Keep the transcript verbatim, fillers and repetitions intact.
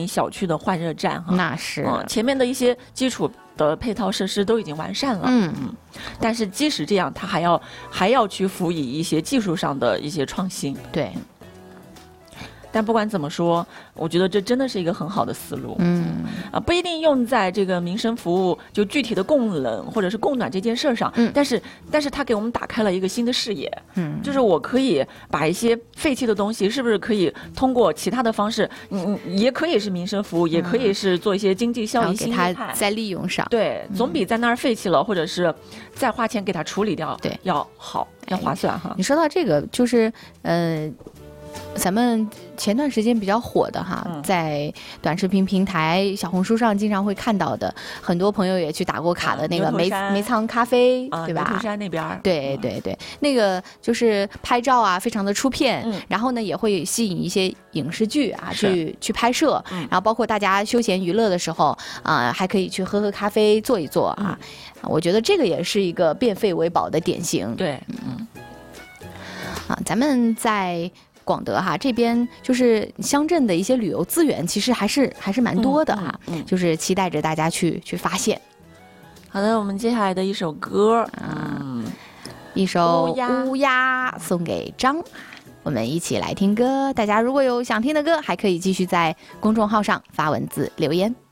名小区的换热站哈， 那是、 嗯，前面的一些基础的配套设施都已经完善了， 嗯嗯，但是即使这样，它还要还要去辅以一些技术上的一些创新， 对。 但不管怎么说，我觉得这真的是一个很好的思路。 嗯啊，不一定用在这个民生服务就具体的供冷或者是供暖这件事上， 嗯， 但是但是它给我们打开了一个新的视野， 嗯， 就是我可以把一些废弃的东西，是不是可以通过其他的方式，嗯嗯，也可以是民生服务，也可以是做一些经济效益新业态， 再利用上， 对，总比在那儿废弃了，或者是再花钱给它处理掉， 对， 要好，要划算哈。 你说到这个，就是呃。咱们前段时间比较火的哈， 嗯、 在短视频平台、小红书上经常会看到的，很多朋友也去打过卡的那个梅、嗯、梅仓咖啡， 啊、 对吧？ 牛头山那边， 对对对，那个就是拍照啊，非常的出片， 嗯、 然后呢也会吸引一些影视剧啊去去拍摄， 嗯、 然后包括大家休闲娱乐的时候啊、呃，还可以去喝喝咖啡、坐一坐啊。嗯、我觉得这个也是一个变废为宝的典型。 对，嗯， 啊，咱们在。广德哈这边就是乡镇的一些旅游资源，其实还是还是蛮多的哈， 嗯嗯嗯、 就是期待着大家去去发现。 好的，我们接下来的一首歌，嗯， 一首《乌鸦》送给张，我们一起来听歌。大家如果有想听的歌，还可以继续在公众号上发文字留言。